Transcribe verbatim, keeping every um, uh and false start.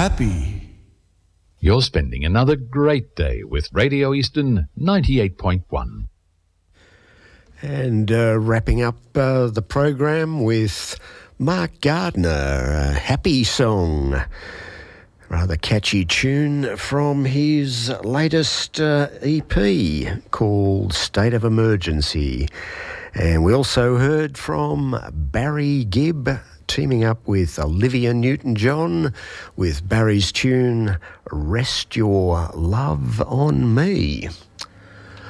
happy. You're spending another great day with Radio Eastern ninety-eight point one. And uh, wrapping up uh, the program with Mark Gardner, a happy song. Rather catchy tune from his latest uh, E P called State of Emergency. And we also heard from Barry Gibb teaming up with Olivia Newton-John with Barry's tune Rest Your Love on Me.